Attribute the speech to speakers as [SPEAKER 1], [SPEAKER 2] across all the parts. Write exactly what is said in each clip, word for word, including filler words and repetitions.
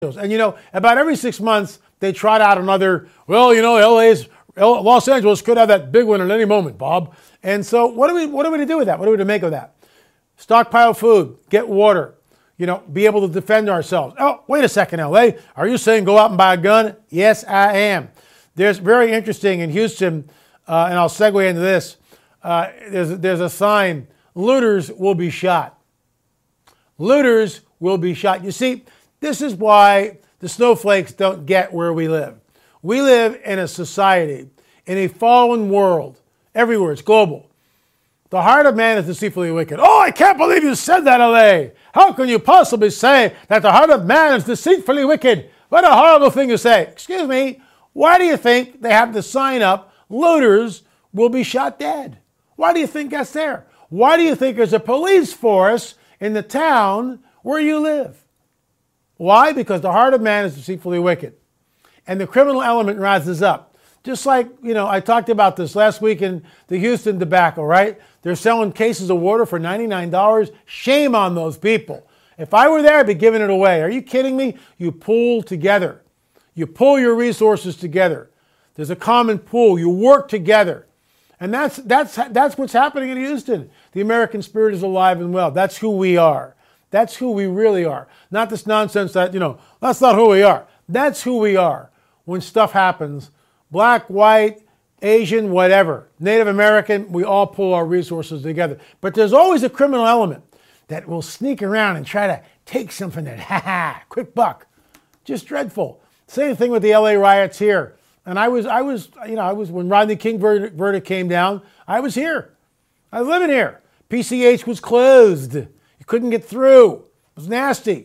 [SPEAKER 1] And, you know, about every six months, they trot out another, well, you know, L A's, Los Angeles could have that big one at any moment, Bob. And so what do we, what are we to do with that? What are we to make of that? Stockpile food, get water, you know, be able to defend ourselves. Oh, wait a second, L A. Are you saying go out and buy a gun? Yes, I am. There's very interesting in Houston, uh, and I'll segue into this. Uh, there's, there's a sign, looters will be shot. Looters will be shot. You see, this is why the snowflakes don't get where we live. We live in a society, in a fallen world, everywhere, it's global. The heart of man is deceitfully wicked. Oh, I can't believe you said that, L A. How can you possibly say that the heart of man is deceitfully wicked? What a horrible thing to say. Excuse me, why do you think they have the sign up, looters will be shot dead? Why do you think that's there? Why do you think there's a police force in the town where you live? Why? Because the heart of man is deceitfully wicked. And the criminal element rises up. Just like, you know, I talked about this last week in the Houston debacle, right? They're selling cases of water for ninety-nine dollars. Shame on those people. If I were there, I'd be giving it away. Are you kidding me? You pool together. You pull your resources together. There's a common pool. You work together. And that's, that's, that's what's happening in Houston. The American spirit is alive and well. That's who we are. That's who we really are. Not this nonsense that, you know, that's not who we are. That's who we are. When stuff happens, black, white, Asian, whatever, Native American, we all pull our resources together. But there's always a criminal element that will sneak around and try to take something that, ha ha, quick buck. Just dreadful. Same thing with the L A riots here. And I was, I was, you know, I was, when Rodney King verdict, verdict came down, I was here. I was living here. P C H was closed. You couldn't get through. It was nasty.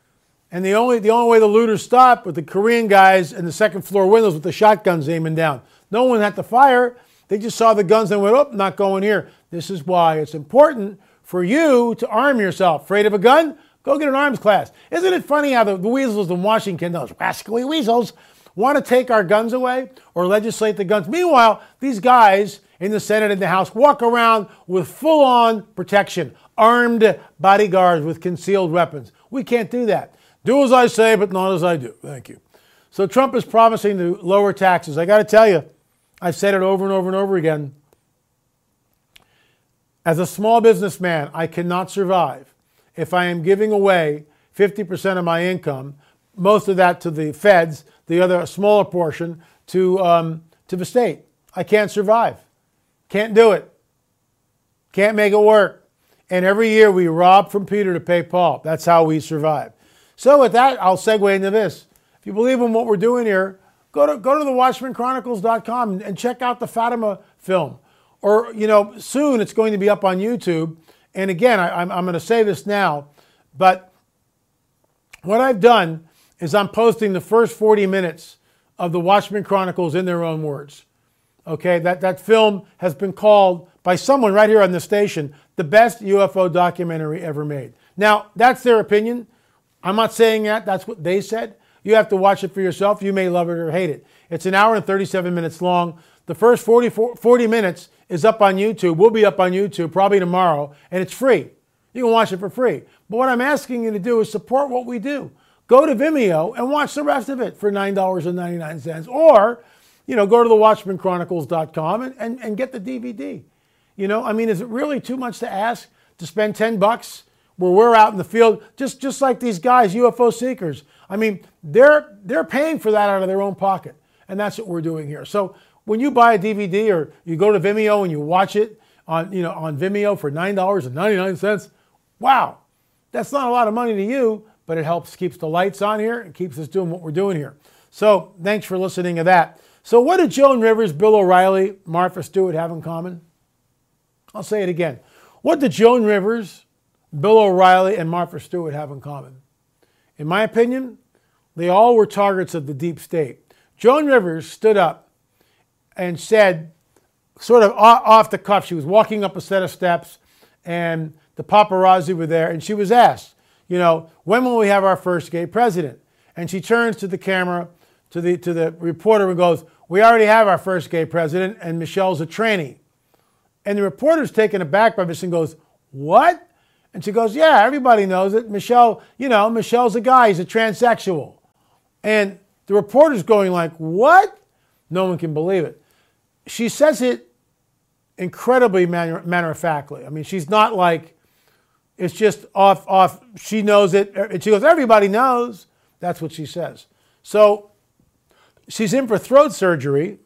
[SPEAKER 1] And the only, the only way the looters stopped with the Korean guys in the second floor windows with the shotguns aiming down. No one had to fire. They just saw the guns and went, oh, not going here. This is why it's important for you to arm yourself. Afraid of a gun? Go get an arms class. Isn't it funny how the, the weasels in Washington, those rascally weasels, want to take our guns away or legislate the guns? Meanwhile, these guys in the Senate and the House walk around with full-on protection, armed bodyguards with concealed weapons. We can't do that. Do as I say, but not as I do. Thank you. So Trump is promising to lower taxes. I got to tell you, I've said it over and over and over again. As a small businessman, I cannot survive if I am giving away fifty percent of my income, most of that to the feds, the other a smaller portion to, um, to the state. I can't survive. Can't do it. Can't make it work. And every year we rob from Peter to pay Paul. That's how we survive. So with that, I'll segue into this. If you believe in what we're doing here, go to go to the watchman chronicles dot com and check out the Fatima film. Or, you know, soon it's going to be up on YouTube. And again, I, I'm, I'm going to say this now, but what I've done is I'm posting the first forty minutes of the Watchman Chronicles in their own words. Okay, that, that film has been called by someone right here on the station the best U F O documentary ever made. Now, that's their opinion. I'm not saying that. That's what they said. You have to watch it for yourself. You may love it or hate it. It's an hour and thirty-seven minutes long. The first forty, forty minutes is up on YouTube. We'll be up on YouTube probably tomorrow, and it's free. You can watch it for free. But what I'm asking you to do is support what we do. Go to Vimeo and watch the rest of it for nine dollars and ninety-nine cents. Or, you know, go to the watchman chronicles dot com and, and, and get the D V D. You know, I mean, is it really too much to ask to spend ten bucks where we're out in the field, just, just like these guys, U F O seekers? I mean, they're, they're paying for that out of their own pocket. And that's what we're doing here. So when you buy a D V D or you go to Vimeo and you watch it on, you know, on Vimeo for nine dollars and ninety-nine cents, wow, that's not a lot of money to you, but it helps, keeps the lights on here and keeps us doing what we're doing here. So thanks for listening to that. So what did Joan Rivers, Bill O'Reilly, Martha Stewart have in common? I'll say it again. What did Joan Rivers, Bill O'Reilly, and Martha Stewart have in common? In my opinion, they all were targets of the deep state. Joan Rivers stood up and said, sort of off the cuff, she was walking up a set of steps and the paparazzi were there and she was asked, you know, when will we have our first gay president? And she turns to the camera, to the, to the reporter and goes, we already have our first gay president and Michelle's a tranny. And the reporter's taken aback by this and goes, what? And she goes, yeah, everybody knows it. Michelle, you know, Michelle's a guy. He's a transsexual. And the reporter's going like, what? No one can believe it. She says it incredibly matter, matter-of-factly. I mean, she's not like, it's just off, off. She knows it. And she goes, everybody knows. That's what she says. So she's in for throat surgery,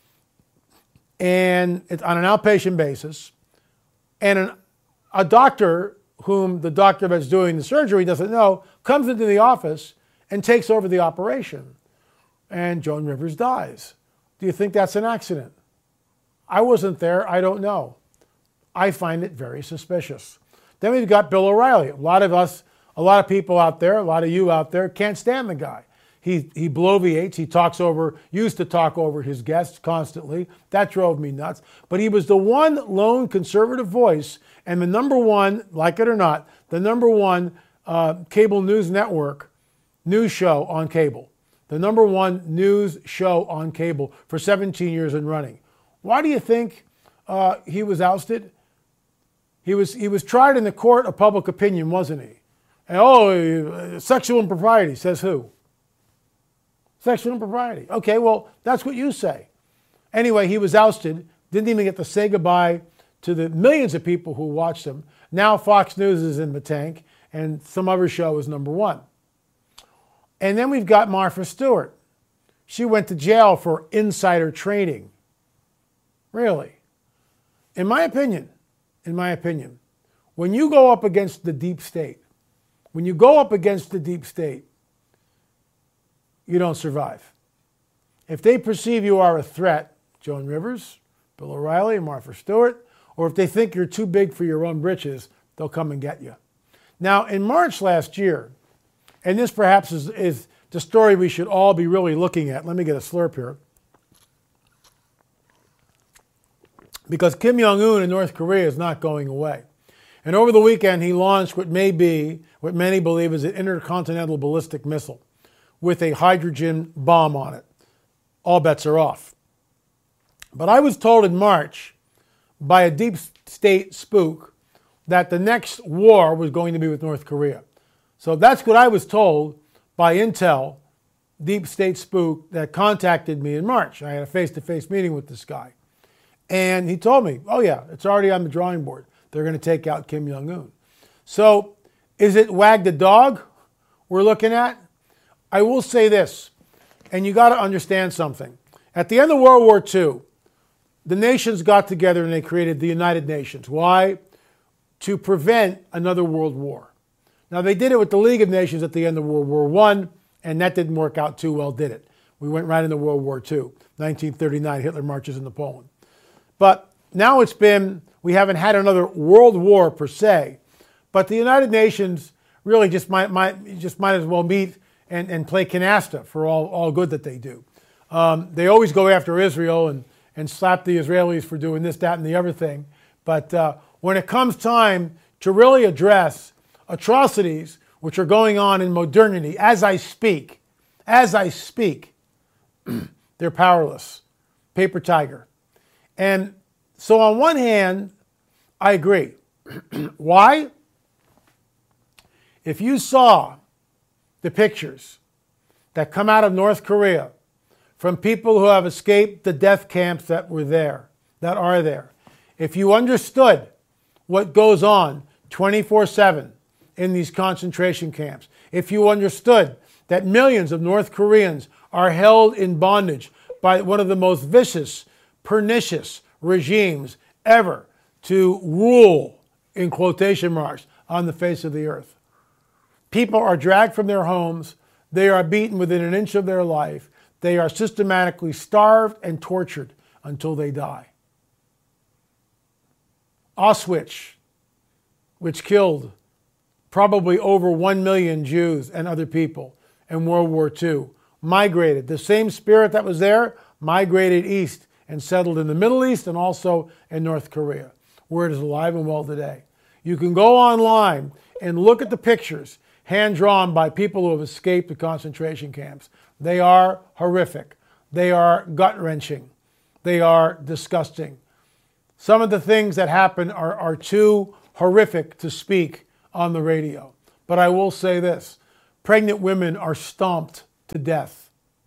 [SPEAKER 1] and it's on an outpatient basis. And an, a doctor, whom the doctor that's doing the surgery doesn't know, comes into the office and takes over the operation. And Joan Rivers dies. Do you think that's an accident? I wasn't there. I don't know. I find it very suspicious. Then we've got Bill O'Reilly. A lot of us, a lot of people out there, a lot of you out there can't stand the guy. He, he bloviates. He talks over, used to talk over his guests constantly. That drove me nuts. But he was the one lone conservative voice and the number one, like it or not, the number one uh, cable news network news show on cable. The number one news show on cable for seventeen years and running. Why do you think uh, he was ousted? He was, he was tried in the court of public opinion, wasn't he? And, oh, sexual impropriety, says who? Sexual impropriety. Okay, well, that's what you say. Anyway, he was ousted, didn't even get to say goodbye to the millions of people who watched him. Now Fox News is in the tank, and some other show is number one. And then we've got Martha Stewart. She went to jail for insider trading. Really. In my opinion, in my opinion, when you go up against the deep state, when you go up against the deep state, you don't survive. If they perceive you are a threat, Joan Rivers, Bill O'Reilly, Martha Stewart, or if they think you're too big for your own britches, they'll come and get you. Now, in March last year, and this perhaps is, is the story we should all be really looking at. Let me get a slurp here. Because Kim Jong-un in North Korea is not going away. And over the weekend, he launched what may be, what many believe is an intercontinental ballistic missile with a hydrogen bomb on it. All bets are off. But I was told in March by a deep state spook that the next war was going to be with North Korea. So that's what I was told by Intel, deep state spook, that contacted me in March. I had a face-to-face meeting with this guy. And he told me, oh yeah, it's already on the drawing board. They're going to take out Kim Jong-un. So is it wag the dog we're looking at? I will say this, and you got to understand something. At the end of World War Two, the nations got together and they created the United Nations. Why? To prevent another world war. Now, they did it with the League of Nations at the end of World War One, and that didn't work out too well, did it? We went right into World War Two. nineteen thirty-nine, Hitler marches into Poland. But now it's been, we haven't had another world war per se, but the United Nations really just might, might, just might as well meet and, and play canasta for all, all good that they do. Um, they always go after Israel and, and slap the Israelis for doing this, that, and the other thing. But uh, when it comes time to really address atrocities which are going on in modernity, as I speak, as I speak, they're powerless. Paper tiger. And so on one hand, I agree. Why? If you saw the pictures that come out of North Korea from people who have escaped the death camps that were there, that are there, if you understood what goes on twenty-four seven in these concentration camps, if you understood that millions of North Koreans are held in bondage by one of the most vicious, pernicious regimes ever to rule, in quotation marks, on the face of the earth. People are dragged from their homes. They are beaten within an inch of their life. They are systematically starved and tortured until they die. Auschwitz, which killed probably over one million Jews and other people in World War Two, migrated. The same spirit that was there migrated east and settled in the Middle East and also in North Korea, where it is alive and well today. You can go online and look at the pictures hand-drawn by people who have escaped the concentration camps. They are horrific. They are gut-wrenching. They are disgusting. Some of the things that happen are, are too horrific to speak on the radio. But I will say this. Pregnant women are stomped to death.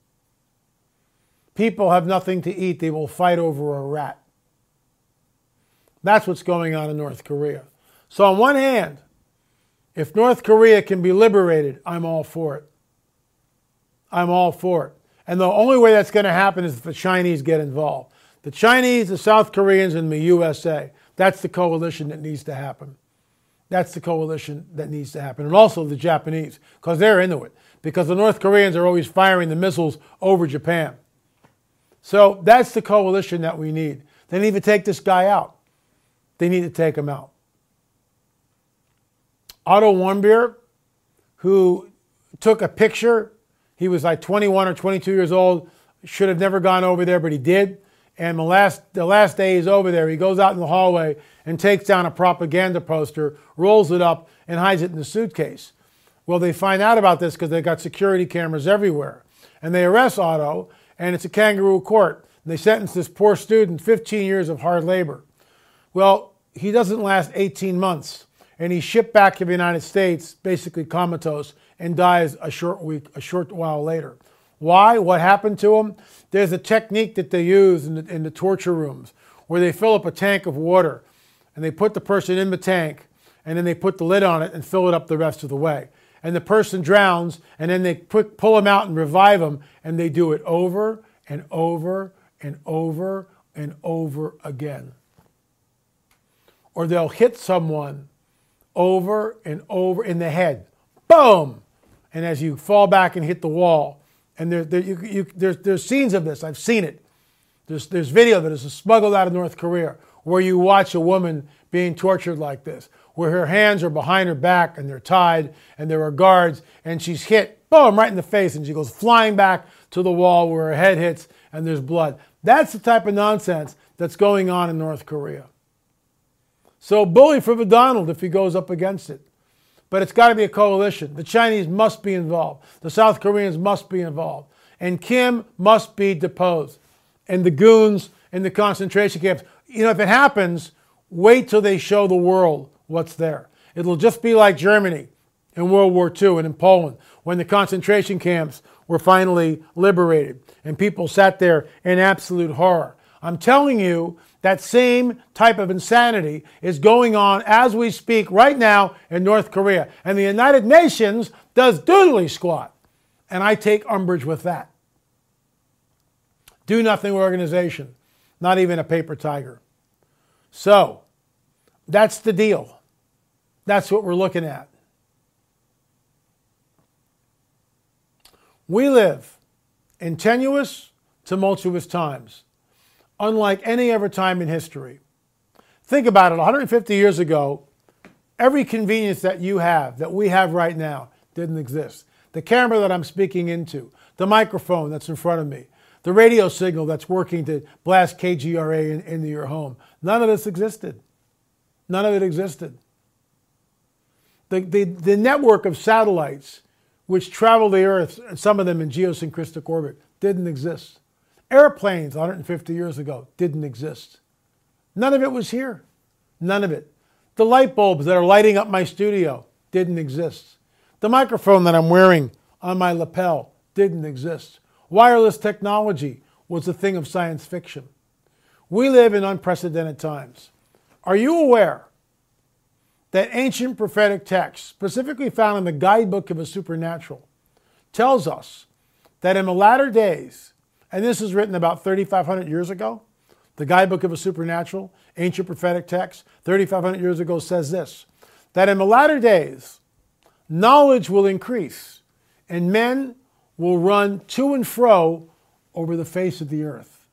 [SPEAKER 1] People have nothing to eat. They will fight over a rat. That's what's going on in North Korea. So on one hand, if North Korea can be liberated, I'm all for it. I'm all for it. And the only way that's going to happen is if the Chinese get involved. The Chinese, the South Koreans, and the U S A. That's the coalition that needs to happen. That's the coalition that needs to happen. And also the Japanese, because they're into it. Because the North Koreans are always firing the missiles over Japan. So that's the coalition that we need. They need to take this guy out. They need to take him out. Otto Warmbier, who took a picture, he was like twenty-one or twenty-two years old, should have never gone over there, but he did. And the last, the last day he's over there, he goes out in the hallway and takes down a propaganda poster, rolls it up, and hides it in the suitcase. Well, they find out about this because they've got security cameras everywhere. And they arrest Otto, and it's a kangaroo court. And they sentence this poor student fifteen years of hard labor. Well, he doesn't last eighteen months. And he's shipped back to the United States, basically comatose, and dies a short week, a short while later. Why? What happened to him? There's a technique that they use in the, in the torture rooms where they fill up a tank of water and they put the person in the tank and then they put the lid on it and fill it up the rest of the way. And the person drowns and then they put, pull him out and revive him, and they do it over and over and over and over again. Or they'll hit someone over and over in the head. Boom! And as you fall back and hit the wall, and there, there, you, you, there's, there's scenes of this. I've seen it. There's, there's video that is smuggled out of North Korea where you watch a woman being tortured like this, where her hands are behind her back and they're tied and there are guards, and she's hit, boom, right in the face, and she goes flying back to the wall where her head hits and there's blood. That's the type of nonsense that's going on in North Korea. So bully for the Donald if he goes up against it. But it's got to be a coalition. The Chinese must be involved. The South Koreans must be involved. And Kim must be deposed. And the goons in the concentration camps. You know, if it happens, wait till they show the world what's there. It'll just be like Germany in World War Two and in Poland when the concentration camps were finally liberated and people sat there in absolute horror. I'm telling you, that same type of insanity is going on as we speak right now in North Korea. And the United Nations does doodly squat. And I take umbrage with that. Do nothing organization. Not even a paper tiger. So, that's the deal. That's what we're looking at. We live in tenuous, tumultuous times, unlike any other time in history. Think about it, one hundred fifty years ago, every convenience that you have, that we have right now, didn't exist. The camera that I'm speaking into, the microphone that's in front of me, the radio signal that's working to blast K G R A in, into your home, none of this existed. None of it existed. The, the, the network of satellites which travel the Earth, some of them in geosynchronous orbit, didn't exist. Airplanes one hundred fifty years ago didn't exist. None of it was here. None of it. The light bulbs that are lighting up my studio didn't exist. The microphone that I'm wearing on my lapel didn't exist. Wireless technology was a thing of science fiction. We live in unprecedented times. Are you aware that ancient prophetic text, specifically found in the Guidebook of the Supernatural, tells us that in the latter days, and this is written about thirty-five hundred years ago, the Guidebook of the Supernatural, ancient prophetic text, thirty-five hundred years ago says this, that in the latter days, knowledge will increase and men will run to and fro over the face of the earth.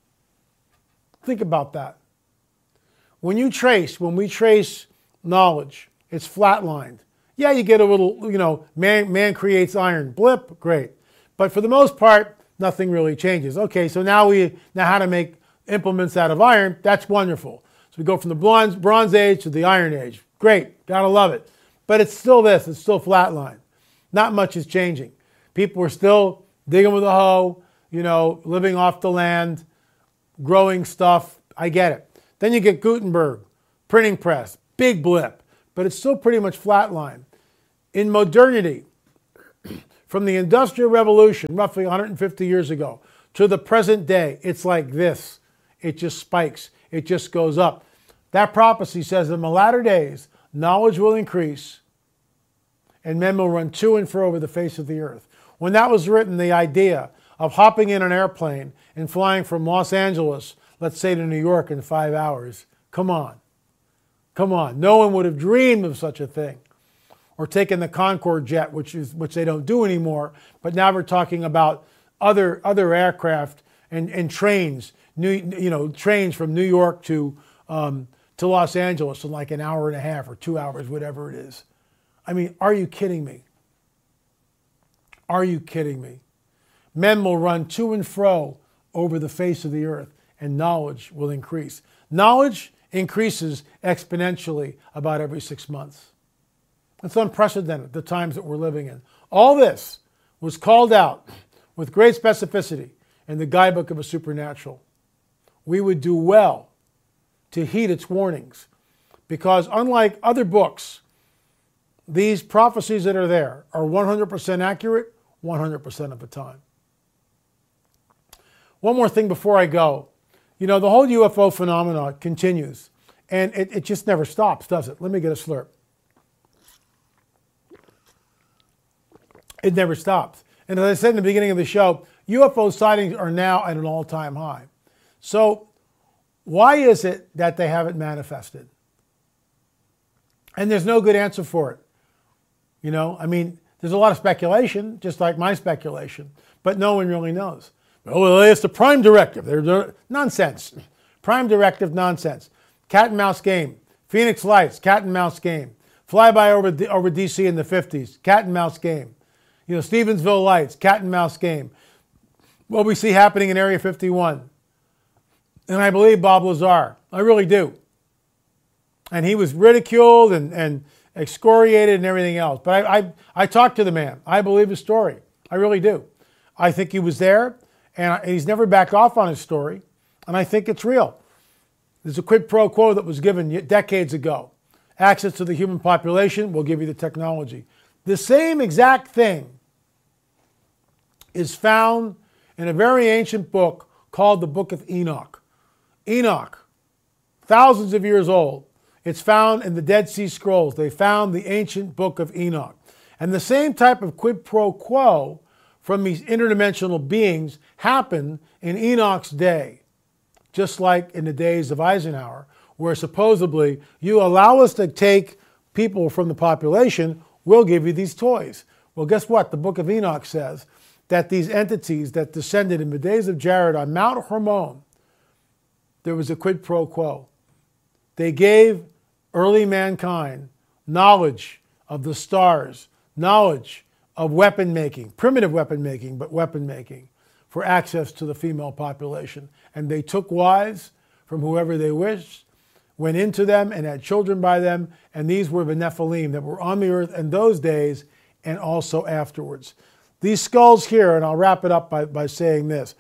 [SPEAKER 1] Think about that. When you trace, when we trace knowledge, it's flatlined. Yeah, you get a little, you know, man, man creates iron, blip, great. But for the most part, nothing really changes. Okay, so now we know how to make implements out of iron. That's wonderful. So we go from the Bronze, bronze Age to the Iron Age. Great, gotta love it. But it's still this, it's still flatline. Not much is changing. People are still digging with a hoe, you know, living off the land, growing stuff. I get it. Then you get Gutenberg, printing press, big blip, but it's still pretty much flatline. In modernity, From the Industrial Revolution, roughly one hundred fifty years ago, to the present day, it's like this. It just spikes. It just goes up. That prophecy says in the latter days, knowledge will increase and men will run to and fro over the face of the earth. When that was written, the idea of hopping in an airplane and flying from Los Angeles, let's say to New York in five hours, come on. Come on. No one would have dreamed of such a thing. Or taking the Concorde jet, which is which they don't do anymore, but now we're talking about other other aircraft and, and trains, new you know, trains from New York to um, to Los Angeles in like an hour and a half or two hours, whatever it is. I mean, are you kidding me? Are you kidding me? Men will run to and fro over the face of the earth, and knowledge will increase. Knowledge increases exponentially about every six months. It's unprecedented, the times that we're living in. All this was called out with great specificity in the Guidebook of a Supernatural. We would do well to heed its warnings, because unlike other books, these prophecies that are there are one hundred percent accurate one hundred percent of the time. One more thing before I go. You know, the whole U F O phenomenon continues, and it, it just never stops, does it? Let me get a slurp. It never stops. And as I said in the beginning of the show, U F O sightings are now at an all-time high. So why is it that they haven't manifested? And there's no good answer for it. You know, I mean, there's a lot of speculation, just like my speculation, but no one really knows. Oh, it's the Prime Directive. They're, they're nonsense. Prime Directive, nonsense. Cat and mouse game. Phoenix Lights, cat and mouse game. Flyby over, D- over D C in the fifties, cat and mouse game. You know, Stevensville Lights, cat and mouse game. What we see happening in Area fifty-one. And I believe Bob Lazar. I really do. And he was ridiculed and, and excoriated and everything else. But I, I, I talked to the man. I believe his story. I really do. I think he was there, and he's never backed off on his story. And I think it's real. There's a quid pro quo that was given decades ago. Access to the human population will give you the technology. The same exact thing is found in a very ancient book called the Book of Enoch. Enoch, thousands of years old. It's found in the Dead Sea Scrolls. They found the ancient Book of Enoch. And the same type of quid pro quo from these interdimensional beings happened in Enoch's day, just like in the days of Eisenhower, where supposedly you allow us to take people from the population, we'll give you these toys. Well, guess what? The Book of Enoch says that these entities that descended in the days of Jared on Mount Hermon, there was a quid pro quo. They gave early mankind knowledge of the stars, knowledge of weapon making, primitive weapon making, but weapon making, for access to the female population. And they took wives from whoever they wished, went into them and had children by them, and these were the Nephilim that were on the earth in those days and also afterwards. These skulls here, and I'll wrap it up by, by saying this.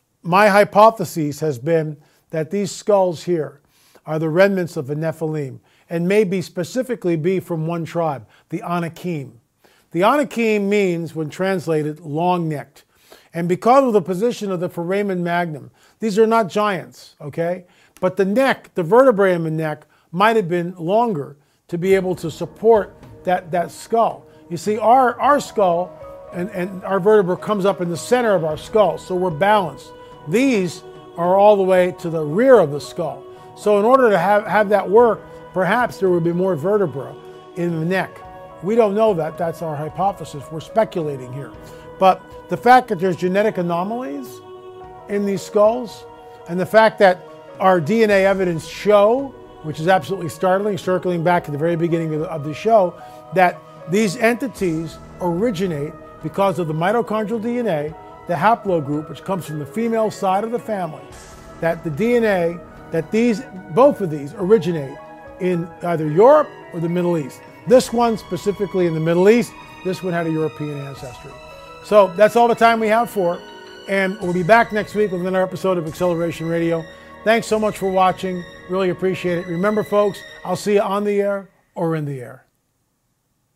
[SPEAKER 1] My hypothesis has been that these skulls here are the remnants of the Nephilim, and maybe specifically be from one tribe, the Anakim. The Anakim means, when translated, long-necked. And because of the position of the foramen magnum, these are not giants, okay? But the neck, the vertebrae in the neck, might have been longer to be able to support that, that skull. You see, our, our skull and, and our vertebra comes up in the center of our skull, so we're balanced. These are all the way to the rear of the skull. So in order to have, have that work, perhaps there would be more vertebra in the neck. We don't know that. That's our hypothesis. We're speculating here. But the fact that there's genetic anomalies in these skulls, and the fact that our D N A evidence show, which is absolutely startling, circling back to the very beginning of the, of the show, that these entities originate because of the mitochondrial D N A, the haplogroup, which comes from the female side of the family, that the D N A, that these, both of these originate in either Europe or the Middle East. This one specifically in the Middle East, this one had a European ancestry. So that's all the time we have for it. And we'll be back next week with another episode of Acceleration Radio. Thanks so much for watching. Really appreciate it. Remember, folks, I'll see you on the air or in the air.